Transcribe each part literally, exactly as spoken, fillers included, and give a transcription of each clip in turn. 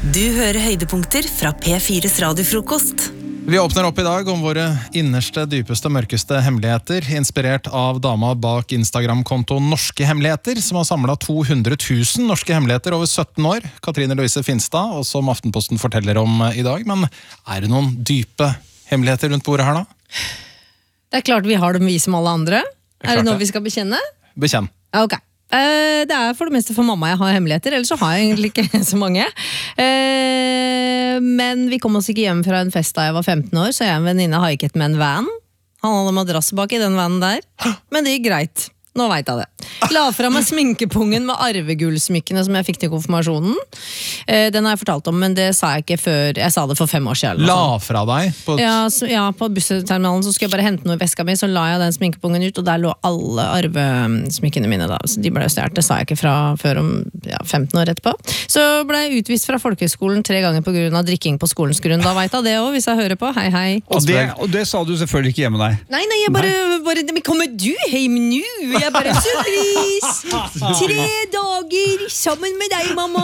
Du hører høydepunkter fra P fires radiofrokost. Vi åpner opp i dag om våre innerste, dypeste, mørkeste hemmeligheter, inspirert av dama bak Instagram-kontoen Norske Hemmeligheter, som har samlet to hundre tusen norske hemmeligheter over sytten år. Katrine Louise Finstad, og som Aftenposten forteller om i dag. Men er det noen dype hemmeligheter rundt bordet her da? Det er klart vi har dem vi som alle andre. Er, er det noe vi skal bekjenne? Bekjenn. Ok. Uh, det er for det meste for mamma jeg har hemmeligheter, ellers så har jeg egentlig ikke så mange. Uh, men vi kom oss ikke hjem fra en fest da jeg var femten år, så jeg og en venninne haiket med en van. Han hadde madrass bak i den vanen der, men det gikk greit. Nå vet jeg det. La fra meg sminkepungen med arvegullsmykkene som jeg fikk til konfirmasjonen. Eh, den har jeg fortalt om, men det sa jeg ikke før. Jeg sa det for fem år siden. La fra deg? På ja, så, ja, på bussterminalen så skulle jeg bare hente noe i veska mi, så la jeg den sminkepungen ut, og der lå alle arvesmykkene mine da. Så de ble stjert, det sa jeg ikke fra før om ja, femten år etterpå. Så ble jeg utvist fra folkehøgskolen tre ganger på grunn av drikking på skolens grunn. Da vet jeg det også, hvis jeg hører på. Hei, hei. Og det, og det sa du selvfølgelig ikke hjemme deg. Nei, nei, jeg bare, bare men kommer du hjem nå? Jeg bare, surprise! Tre dager sammen med deg, mamma!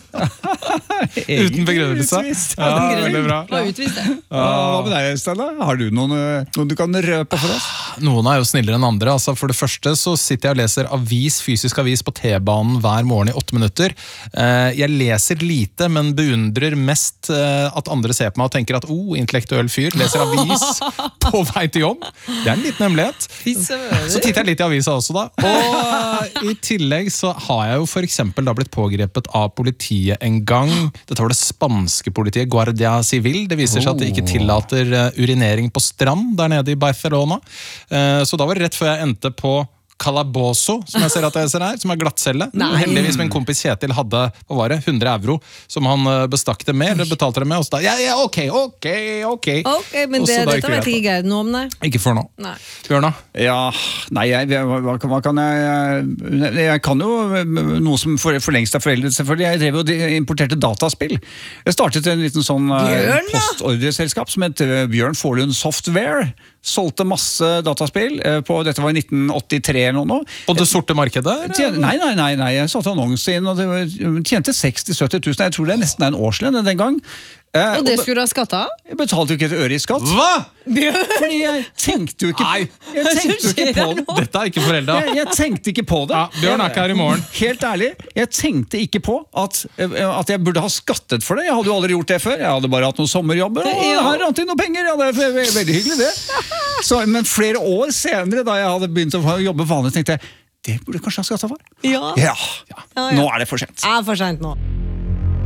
Uten begrunnelse. Ja, veldig bra. Var utvist, det. Ja, hva med deg, Stella? Har du noen, noen du kan røpe for oss? Noen er jo snillere enn andre. Altså, for det første så sitter jeg og leser avis, fysisk avis på T-banen hver morgen i åtte minutter. Jeg leser lite, men beundrer mest at andre ser på meg og tenker at oh, intellektuell fyr, leser avis på vei til jobb. Det er en liten hemmelighet. Så titter jeg litt i avisa også da. Og i tillegg så har jeg jo for eksempel da blitt pågrepet av politiet en gang. Dette var det spanske politiet, Guardia Civil. Det viser seg at det ikke tillater urinering på strand der nede i Barcelona. Så da var det rett før jeg endte på Calabozo, som jeg ser at jeg ser her, som er glattcelle. Heldigvis min kompis Kjetil hadde, hva var det, hundre euro, som han bestakk det med, eller betalte det med, og så da, ja, ja, ok, ok, ok. Ok, men det, dette vet ikke Geir noe om, nei. Ikke for nå. Nei. Bjørna? Ja, nei, jeg, hva, hva kan jeg, jeg kan jo noe som for, for lengst er foreldet, selvfølgelig. Jeg drev og importerte dataspill. Jeg startet en liten sånn Bjørn, postordreselskap som het Bjørn Forlund Software. Solgte masse dataspill på, dette var i nitten åttitre eller noe. På det sorte markedet? Tjente, nei, nei, nei, nei, jeg satte annonsen inn, og det tjente seksti til sytti tusen, jeg tror det er nesten en årslønn den gang. Eh, og det skulle du ha skatt av? Jeg betalte jo ikke et øre i skatt. Hva? Fordi jeg tenkte jo ikke Nei. Jeg tenkte jo ikke på det. Dette er ikke foreldet. Jeg, jeg tenkte ikke på det. Ja, Bjørn er ikke her i morgen. Helt ærlig, jeg tenkte ikke på at, at jeg burde ha skattet for det. Jeg hadde jo aldri gjort det før. Jeg hadde bare hatt noen sommerjobber, og jeg har rant inn noen penger. Ja, det er ve- veldig hyggelig det. Så, men flere år senere, da jeg hadde begynt å jobbe vanlig, tenkte jeg, det burde jeg kanskje ha skattet for. Ja. Ja, Ja, ja. nå er det for sent. Er for sent nå.